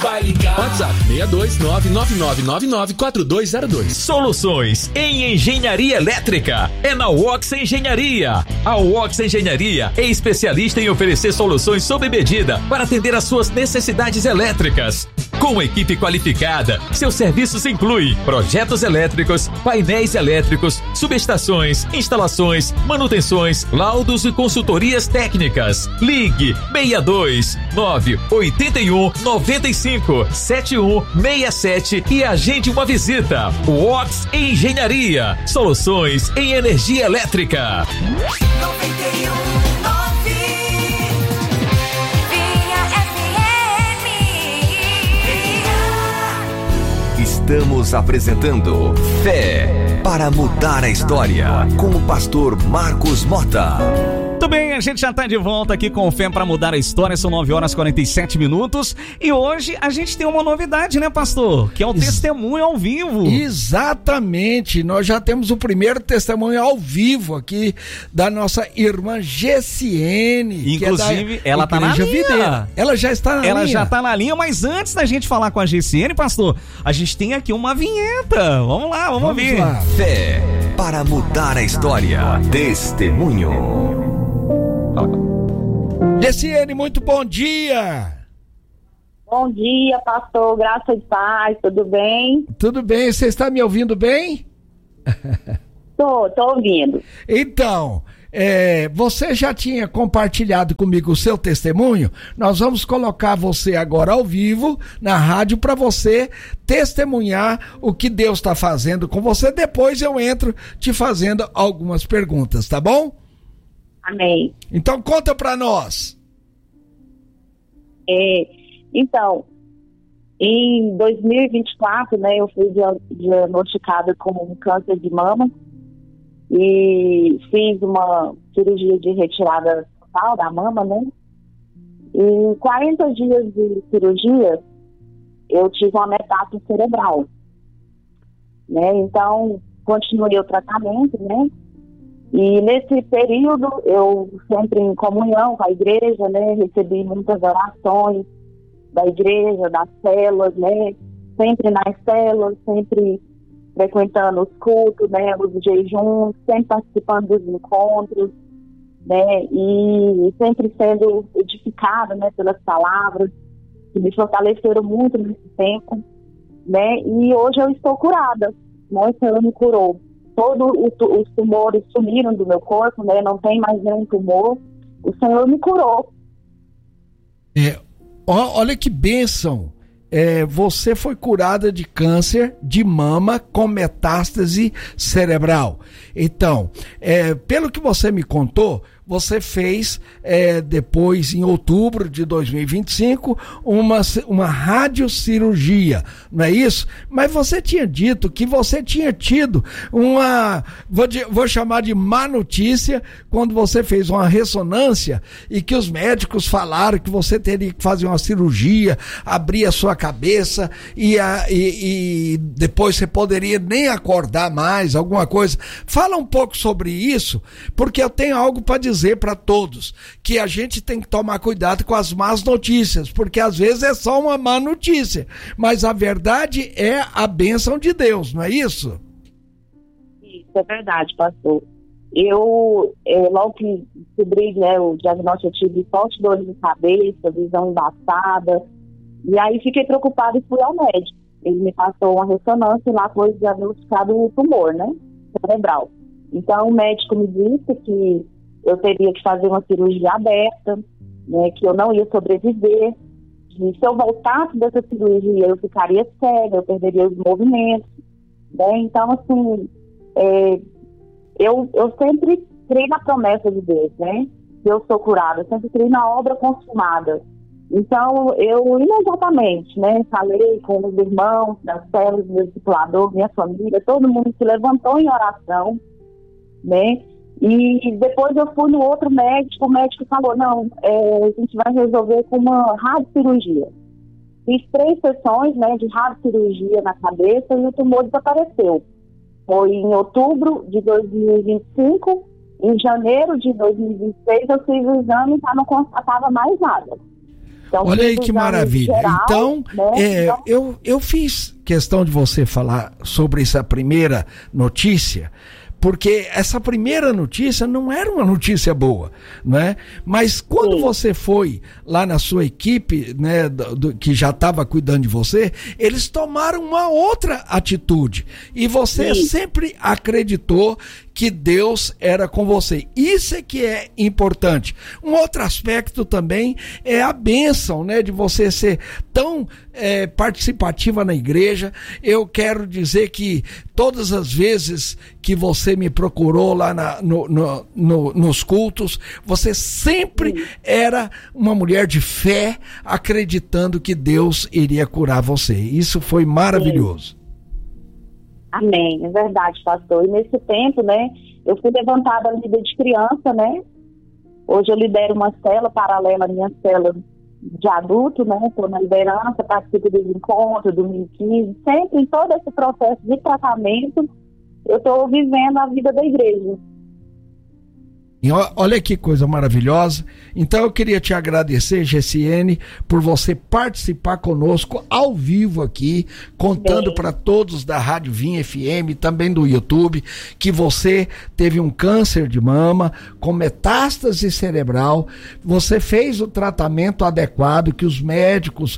Vai ligar. WhatsApp 62999994202. Soluções em engenharia elétrica é na Wox Engenharia. A Wox Engenharia é especialista em oferecer soluções sob medida para atender às suas necessidades elétricas. Com equipe qualificada, seus serviços incluem projetos elétricos, painéis elétricos, subestações, instalações, manutenções, laudos e consultorias técnicas. Ligue 62 981 95 7167 e agende uma visita. Wox Engenharia, soluções em energia elétrica. 91.9 Vinha FM. Estamos apresentando Fé para Mudar a História com o pastor Marcos Mota. Muito bem, a gente já está de volta aqui com Fé para Mudar a História, são 9h47 e hoje a gente tem uma novidade, né, pastor? Que é o testemunho ao vivo. Exatamente, nós já temos o primeiro testemunho ao vivo aqui da nossa irmã Gessiene. Inclusive, ela está na linha. Videira. Ela já está na linha. Ela já está na linha, mas antes da gente falar com a Gessiene, pastor, a gente tem aqui uma vinheta. Vamos lá, vamos ouvir. Lá. Fé para Mudar a História. Testemunho. Gessiene, muito bom dia. Bom dia, pastor, graça e paz, tudo bem? Tudo bem, você está me ouvindo bem? Tô ouvindo. Então, você já tinha compartilhado comigo o seu testemunho. Nós vamos colocar você agora ao vivo na rádio para você testemunhar o que Deus está fazendo com você. Depois eu entro te fazendo algumas perguntas, tá bom? Amém. Então conta pra nós. Então, em 2024, né, eu fui diagnosticada com um câncer de mama e fiz uma cirurgia de retirada total da mama, né? E 40 dias de cirurgia, eu tive uma metástase cerebral, né? Então, continuei o tratamento, né? E nesse período, eu sempre em comunhão com a igreja, né, recebi muitas orações da igreja, das células, né, sempre nas células, sempre frequentando os cultos, né, os jejuns, sempre participando dos encontros, né, e sempre sendo edificada, né, pelas palavras, que me fortaleceram muito nesse tempo, né, e hoje eu estou curada, né, o Senhor me curou. Todos os tumores sumiram do meu corpo, né? Não tem mais nenhum tumor. O Senhor me curou. Olha que bênção. Você foi curada de câncer de mama com metástase cerebral. Então, pelo que você me contou, você fez depois, em outubro de 2025, uma radiocirurgia, não é isso? Mas você tinha dito que você tinha tido vou chamar de má notícia, quando você fez uma ressonância e que os médicos falaram que você teria que fazer uma cirurgia, abrir a sua cabeça e depois você poderia nem acordar mais, alguma coisa. Fala um pouco sobre isso, porque eu tenho algo para dizer para todos, que a gente tem que tomar cuidado com as más notícias, porque às vezes é só uma má notícia, mas a verdade é a bênção de Deus, não é isso? Isso é verdade, pastor. Eu logo que descobri, né, o diagnóstico, eu tive forte dor de cabeça, visão embaçada, e aí fiquei preocupada e fui ao médico. Ele me passou uma ressonância e lá foi diagnosticado o tumor, né, cerebral. Então o médico me disse que eu teria que fazer uma cirurgia aberta, né, que eu não ia sobreviver. E se eu voltasse dessa cirurgia, eu ficaria cega, eu perderia os movimentos, né? Então, assim, eu sempre creio na promessa de Deus, né? Que eu sou curada, eu sempre creio na obra consumada. Então, eu imediatamente, né, falei com os irmãos das células, meu discipulador, minha família, todo mundo se levantou em oração, né? E depois eu fui no outro médico, o médico falou, não, a gente vai resolver com uma radiocirurgia. Fiz 3 sessões, né, de radiocirurgia na cabeça e o tumor desapareceu. Foi em outubro de 2025, em janeiro de 2026 eu fiz o exame e já não constatava mais nada. Então, olha aí que exame maravilha. geral, Então, né? eu fiz questão de você falar sobre essa primeira notícia, porque essa primeira notícia não era uma notícia boa, né? Mas quando você foi lá na sua equipe, né, que já estava cuidando de você, eles tomaram uma outra atitude. E você sempre acreditou que Deus era com você. Isso é que é importante. Um outro aspecto também é a bênção, né, de você ser tão participativa na igreja. Eu quero dizer que todas as vezes que você me procurou lá nos cultos, você sempre era uma mulher de fé, acreditando que Deus iria curar você. Isso foi maravilhoso. Amém, é verdade, pastor. E nesse tempo, né, eu fui levantada a líder de criança, né? Hoje eu lidero uma célula paralela à minha célula de adulto, né? Estou na liderança, participo dos encontros, 2015, sempre em todo esse processo de tratamento, eu estou vivendo a vida da igreja. E olha que coisa maravilhosa. Então eu queria te agradecer, Gessiene, por você participar conosco ao vivo aqui, contando para todos da Rádio Vinha FM, também do YouTube, que você teve um câncer de mama com metástase cerebral. Você fez o tratamento adequado que os médicos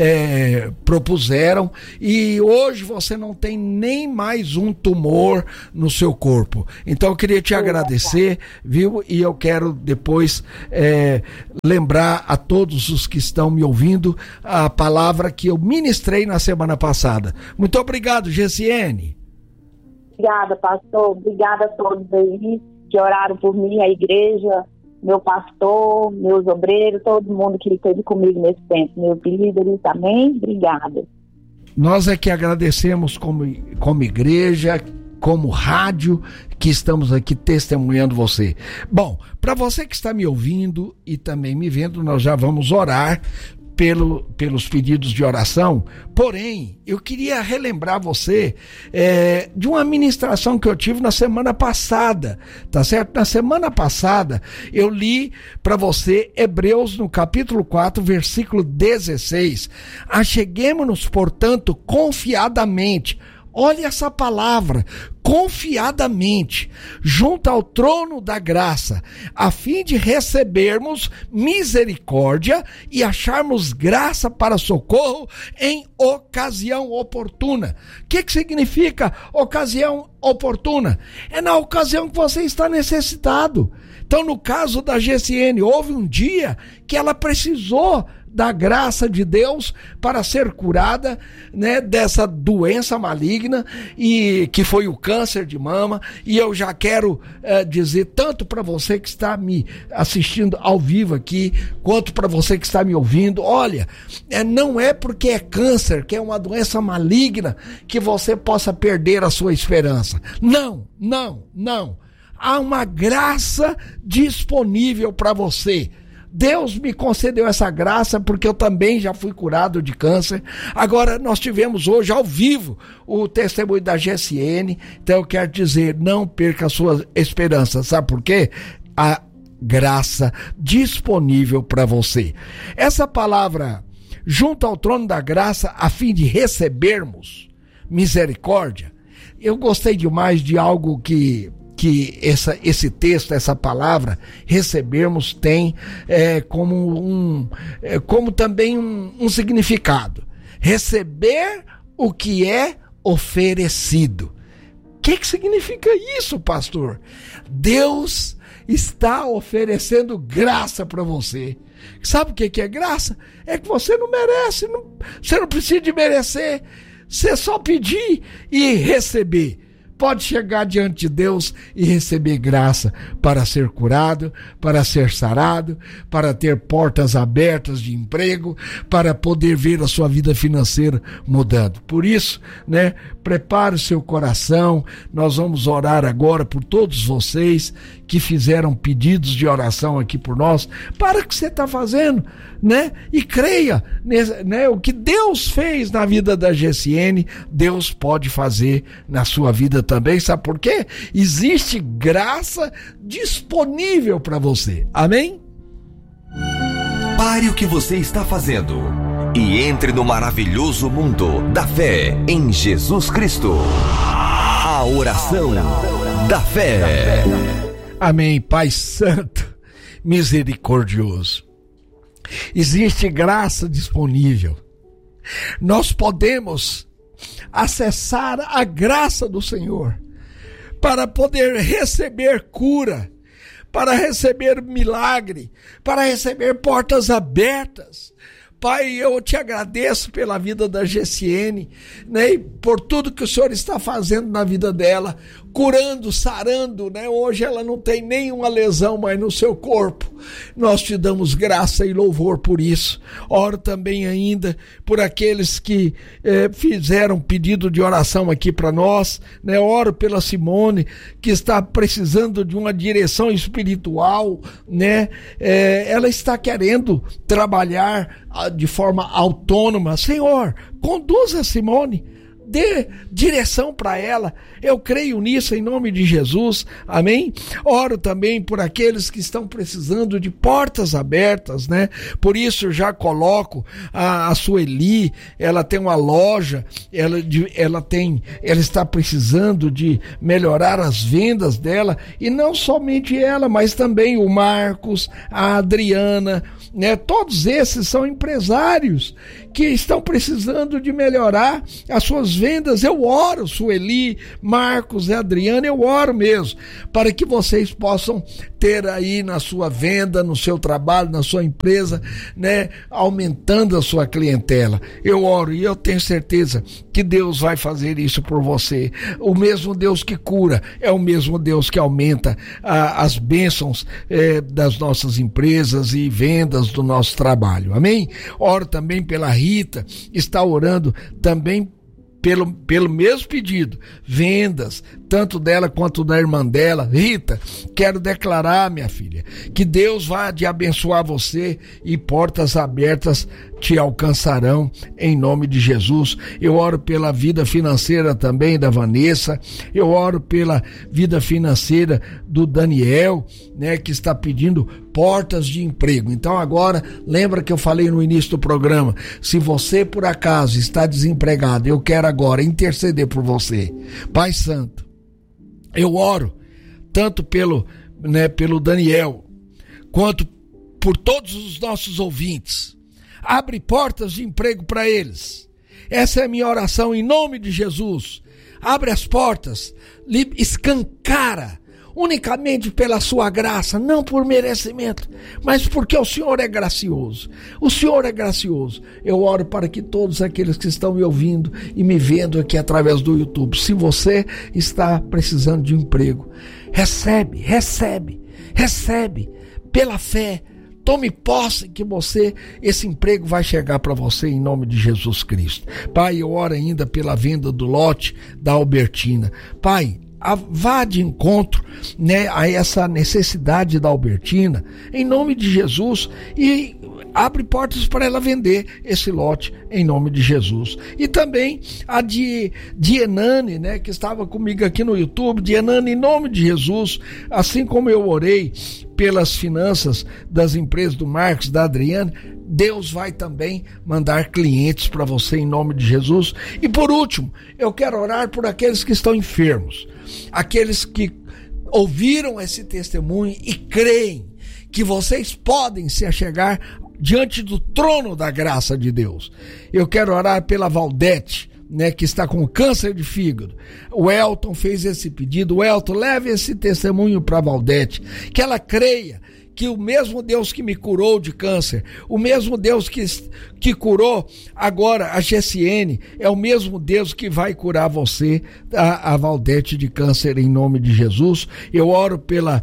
propuseram, e hoje você não tem nem mais um tumor no seu corpo. Então eu queria te agradecer, viu? E eu quero depois lembrar a todos os que estão me ouvindo a palavra que eu ministrei na semana passada. Muito obrigado, Gessiene. Obrigada, pastor. Obrigada a todos aí que oraram por mim, a igreja, meu pastor, meus obreiros, todo mundo que esteve comigo nesse tempo, meus líderes também. Obrigada. Nós é que agradecemos como igreja, como rádio, que estamos aqui testemunhando você. Bom, para você que está me ouvindo e também me vendo, nós já vamos orar pelos pedidos de oração. Porém, eu queria relembrar você de uma ministração que eu tive na semana passada, tá certo? Na semana passada eu li para você Hebreus no capítulo 4, versículo 16. Acheguemo-nos, portanto, confiadamente. Olha essa palavra, confiadamente, junto ao trono da graça, a fim de recebermos misericórdia e acharmos graça para socorro em ocasião oportuna. O que significa ocasião oportuna? É na ocasião que você está necessitado. Então, no caso da Gessiene, houve um dia que ela precisou da graça de Deus para ser curada, né, dessa doença maligna, e que foi o câncer de mama. E eu já quero dizer, tanto para você que está me assistindo ao vivo aqui, quanto para você que está me ouvindo, olha, não é porque é câncer, que é uma doença maligna, que você possa perder a sua esperança. Não. Há uma graça disponível para você. Deus me concedeu essa graça porque eu também já fui curado de câncer. Agora nós tivemos hoje ao vivo o testemunho da Gessiene. Então eu quero dizer, não perca a sua esperança. Sabe por quê? A graça disponível para você. Essa palavra, junto ao trono da graça, a fim de recebermos misericórdia. Eu gostei demais de algo que esse texto, essa palavra, recebermos, tem como também um significado. Receber o que é oferecido. O que significa isso, pastor? Deus está oferecendo graça para você. Sabe o que é graça? É que você não merece, você não precisa de merecer, você só pedir e receber. Pode chegar diante de Deus e receber graça para ser curado, para ser sarado, para ter portas abertas de emprego, para poder ver a sua vida financeira mudando. Por isso, né, prepare o seu coração. Nós vamos orar agora por todos vocês que fizeram pedidos de oração aqui por nós. Para o que você está fazendo, né? E creia, né, o que Deus fez na vida da Gessiene, Deus pode fazer na sua vida também. Sabe por quê? Existe graça disponível para você. Amém? Pare o que você está fazendo e entre no maravilhoso mundo da fé em Jesus Cristo. A oração da fé. Amém. Pai Santo, misericordioso. Existe graça disponível. Nós podemos acessar a graça do Senhor para poder receber cura, para receber milagre, para receber portas abertas. Pai, eu te agradeço pela vida da GCN, né, e por tudo que o Senhor está fazendo na vida dela, curando, sarando, né? Hoje ela não tem nenhuma lesão mais no seu corpo. Nós te damos graça e louvor por isso. Oro também ainda por aqueles que fizeram pedido de oração aqui para nós, né? Oro pela Simone, que está precisando de uma direção espiritual, né? Ela está querendo trabalhar de forma autônoma. Senhor, conduza a Simone, dê direção para ela. Eu creio nisso em nome de Jesus, amém? Oro também por aqueles que estão precisando de portas abertas, né? Por isso já coloco a Sueli, ela tem uma loja, ela está precisando de melhorar as vendas dela, e não somente ela, mas também o Marcos, a Adriana, né? Todos esses são empresários que estão precisando de melhorar as suas vendas. Eu oro, Sueli, Marcos e Adriana, eu oro mesmo, para que vocês possam ter aí na sua venda, no seu trabalho, na sua empresa, né, aumentando a sua clientela. Eu oro e eu tenho certeza que Deus vai fazer isso por você. O mesmo Deus que cura é o mesmo Deus que aumenta as bênçãos das nossas empresas e vendas do nosso trabalho. Amém? Oro também pela Rita, está orando também pelo mesmo pedido, vendas, tanto dela quanto da irmã dela. Rita, quero declarar, minha filha, que Deus vai te abençoar você e portas abertas te alcançarão em nome de Jesus. Eu oro pela vida financeira também da Vanessa, eu oro pela vida financeira do Daniel, né, que está pedindo portas de emprego. Então agora, lembra que eu falei no início do programa, se você por acaso está desempregado, eu quero agora interceder por você. Pai Santo, eu oro tanto pelo Daniel, quanto por todos os nossos ouvintes. Abre portas de emprego para eles. Essa é a minha oração em nome de Jesus. Abre as portas, escancara, unicamente pela sua graça, não por merecimento, mas porque o Senhor é gracioso. O Senhor é gracioso. Eu oro para que todos aqueles que estão me ouvindo e me vendo aqui através do YouTube, se você está precisando de emprego, recebe pela fé. Tome posse que esse emprego vai chegar para você em nome de Jesus Cristo. Pai, eu oro ainda pela venda do lote da Albertina. Pai, vá de encontro, né, a essa necessidade da Albertina, em nome de Jesus, e abre portas para ela vender esse lote em nome de Jesus. E também a de Enane, né, que estava comigo aqui no YouTube. De Enane, em nome de Jesus, assim como eu orei pelas finanças das empresas do Marcos, da Adriana, Deus vai também mandar clientes para você em nome de Jesus. E por último, eu quero orar por aqueles que estão enfermos, aqueles que ouviram esse testemunho e creem que vocês podem se achegar diante do trono da graça de Deus. Eu quero orar pela Valdete, né, que está com câncer de fígado. O Elton fez esse pedido. O Elton, leve esse testemunho para a Valdete, que ela creia que o mesmo Deus que me curou de câncer, o mesmo Deus que curou agora a GCN, é o mesmo Deus que vai curar você, a Valdete, de câncer, em nome de Jesus. Eu oro pelo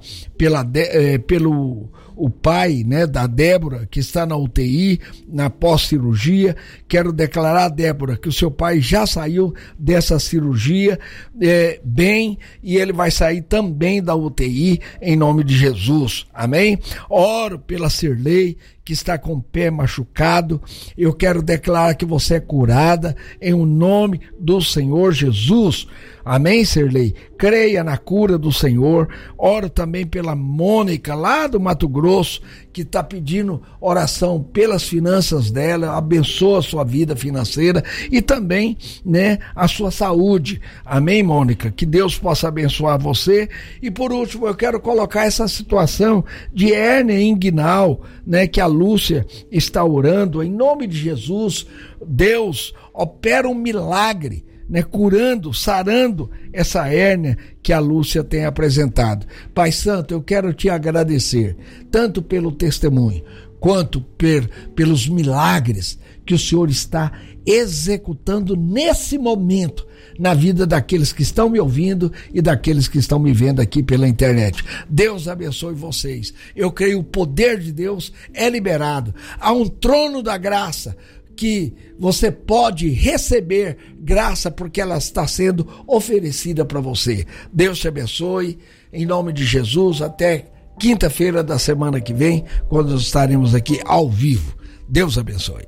o pai, né, da Débora, que está na UTI, na pós-cirurgia. Quero declarar, Débora, que o seu pai já saiu dessa cirurgia bem, e ele vai sair também da UTI em nome de Jesus, amém? Oro pela Cirlei, que está com o pé machucado, eu quero declarar que você é curada em o nome do Senhor Jesus. Amém, Sirlei? Creia na cura do Senhor. Oro também pela Mônica, lá do Mato Grosso, que está pedindo oração pelas finanças dela. Abençoa a sua vida financeira e também, né, a sua saúde. Amém, Mônica? Que Deus possa abençoar você. E por último, eu quero colocar essa situação de hérnia inguinal, né, que a Lúcia está orando. Em nome de Jesus, Deus opera um milagre, né, curando, sarando essa hérnia que a Lúcia tem apresentado. Pai Santo, eu quero te agradecer, tanto pelo testemunho, quanto pelos milagres que o Senhor está executando nesse momento na vida daqueles que estão me ouvindo e daqueles que estão me vendo aqui pela internet. Deus abençoe vocês. Eu creio o poder de Deus é liberado. Há um trono da graça que você pode receber graça porque ela está sendo oferecida para você. Deus te abençoe, em nome de Jesus, até quinta-feira da semana que vem, quando estaremos aqui ao vivo. Deus abençoe.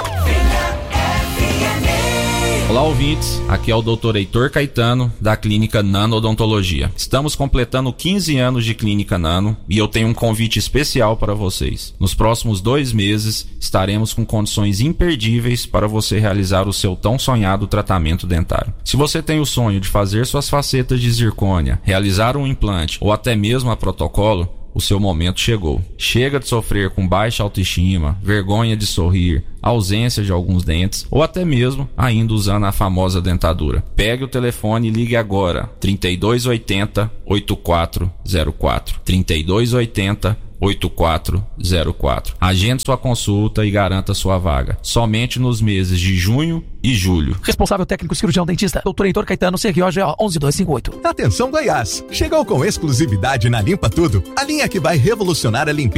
Olá, ouvintes, aqui é o Dr. Heitor Caetano, da Clínica Nano Odontologia. Estamos completando 15 anos de Clínica Nano e eu tenho um convite especial para vocês. Nos próximos 2 meses, estaremos com condições imperdíveis para você realizar o seu tão sonhado tratamento dentário. Se você tem o sonho de fazer suas facetas de zircônia, realizar um implante ou até mesmo a protocolo, o seu momento chegou. Chega de sofrer com baixa autoestima, vergonha de sorrir, ausência de alguns dentes ou até mesmo ainda usando a famosa dentadura. Pegue o telefone e ligue agora. 3280 8404. 3280 8404. Agende sua consulta e garanta sua vaga. Somente nos meses de junho e julho. Responsável técnico cirurgião dentista, Dr. Heitor Caetano, CROGA 11258. Atenção, Goiás! Chegou com exclusividade na Limpa Tudo, a linha que vai revolucionar a limpeza